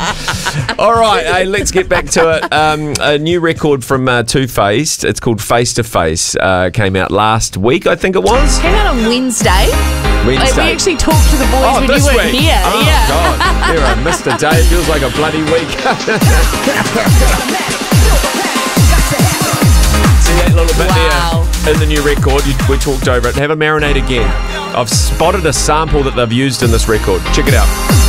All right, hey, let's get back to it. A new record from Two Faced. It's called Face to Face. Came out last week, I think it was. Came out on Wednesday. We actually talked to the boys when you weren't here. Oh, yeah. God. Here, I missed a day. It feels like a bloody week. See that little bit there in the new record? We talked over it. Have a marinade again. I've spotted a sample that they've used in this record. Check it out.